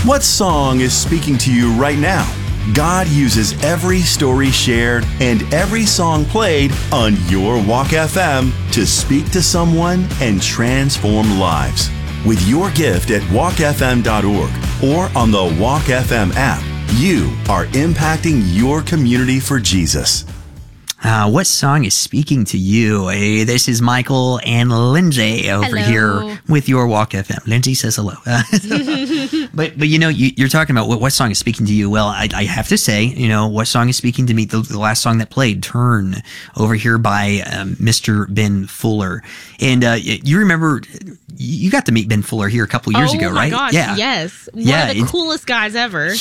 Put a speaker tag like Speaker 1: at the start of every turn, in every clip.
Speaker 1: What song is speaking to you right now? God uses every story shared and every song played on your Walk FM to speak to someone and transform lives. With your gift at walkfm.org or on the Walk FM app, you are impacting your community for Jesus.
Speaker 2: What song is speaking to you? Hey, this is Michael and Lindsay over here with your Walk FM. Lindsay says hello. But you know, you're talking about what song is speaking to you. Well, I have to say, you know, what song is speaking to me? The last song that played, Turn, over here by Mr. Ben Fuller. And you remember, you got to meet Ben Fuller here a couple years ago, right?
Speaker 3: Oh my gosh, yes. One of the coolest guys ever.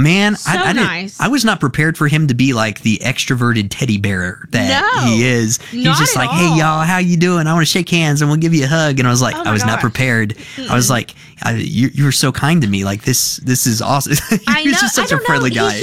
Speaker 2: I was not prepared for him to be like the extroverted teddy bear that he is. He's just like, hey y'all, how you doing? I want to shake hands and we'll give you a hug. And I was like, I was not prepared. I was like, you were so kind to me. Like this is awesome. He's just such a friendly guy.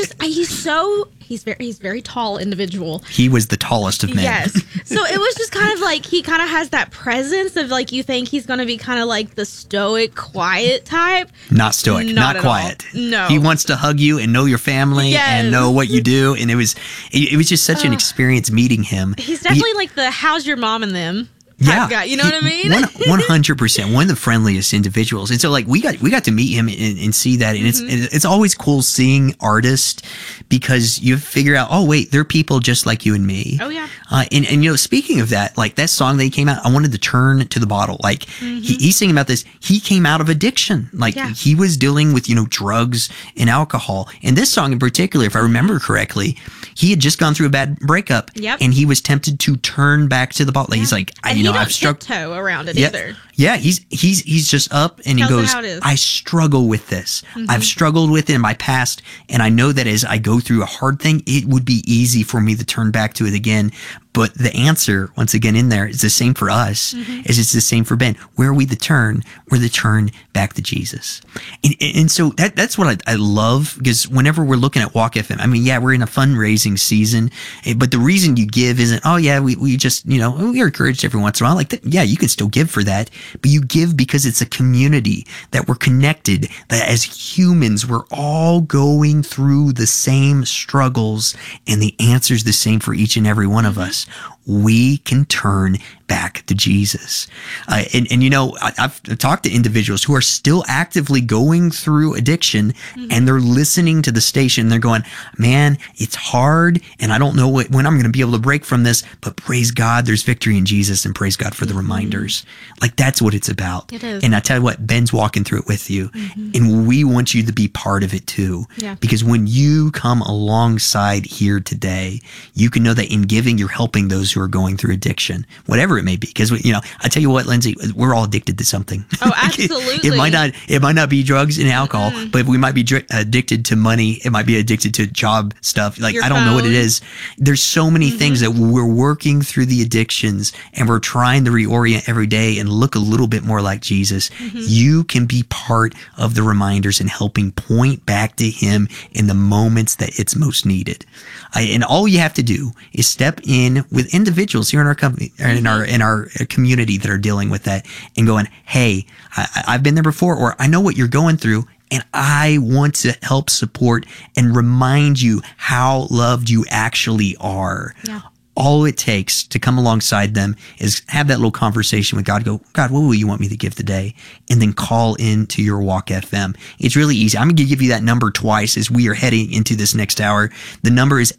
Speaker 3: He's very tall individual.
Speaker 2: He was the tallest of men.
Speaker 3: Yes. So it was just kind of like, he kind of has that presence of like, you think he's going to be kind of like the stoic, quiet type.
Speaker 2: Not stoic, not quiet.
Speaker 3: No.
Speaker 2: He wants to hug you and know your family and know what you do. And it was just such an experience meeting him.
Speaker 3: He's definitely like the how's your mom and them type guy. You know what I mean?
Speaker 2: 100%. One of the friendliest individuals. And so like we got to meet him and see that. And it's always cool seeing artists because you figure out, oh wait, they're people just like you and me.
Speaker 3: Oh yeah.
Speaker 2: And you know, speaking of that, like that song that came out, I wanted to turn to the bottle. Like he's singing about this. He came out of addiction. Like he was dealing with, you know, drugs and alcohol. And this song in particular, if I remember correctly, he had just gone through a bad breakup and he was tempted to turn back to the bottle. Like, he's like,
Speaker 3: I've tiptoe around it either.
Speaker 2: Yeah, he's just up and he goes, I struggle with this. I've struggled with it in my past, and I know that as I go through a hard thing, it would be easy for me to turn back to it again. But the answer, once again, in there is the same for us as it's the same for Ben. Where are we the turn? We're the turn back to Jesus. And so that's what I love, because whenever we're looking at Walk FM, I mean, yeah, we're in a fundraising season, but the reason you give isn't, oh yeah, we just, you know, we're encouraged every once in a while. Like, yeah, you can still give for that, but you give because it's a community, that we're connected, that as humans, we're all going through the same struggles, and the answer's the same for each and every one of us. We can turn back to Jesus. And you know, I've talked to individuals who are still actively going through addiction, and they're listening to the station. They're going, man, it's hard, and I don't know when I'm going to be able to break from this, but praise God, there's victory in Jesus, and praise God for the reminders. Like, that's what it's about.
Speaker 3: It is.
Speaker 2: And I tell you what, Ben's walking through it with you, and we want you to be part of it too.
Speaker 3: Yeah.
Speaker 2: Because when you come alongside here today, you can know that in giving, you're helping those who are going through addiction, whatever it may be. Because, you know, I tell you what, Lindsay, we're all addicted to something.
Speaker 3: Oh, absolutely.
Speaker 2: It might not be drugs and alcohol, but we might be addicted to money. It might be addicted to job stuff. Like, I don't know what it is. There's so many things that we're working through the addictions, and we're trying to reorient every day and look a little bit more like Jesus. You can be part of the reminders and helping point back to him in the moments that it's most needed. And all you have to do is step in with individuals here in our company, in our community that are dealing with that, and going, hey, I've been there before, or I know what you're going through, and I want to help support and remind you how loved you actually are. Yeah. All it takes to come alongside them is have that little conversation with God. Go, God, what will you want me to give today? And then call into your Walk FM. It's really easy. I'm going to give you that number twice as we are heading into this next hour. The number is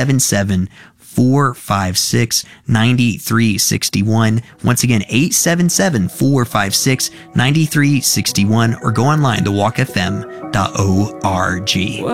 Speaker 2: 877-456-9361. Once again, 877-456-9361, or go online to walkfm.org.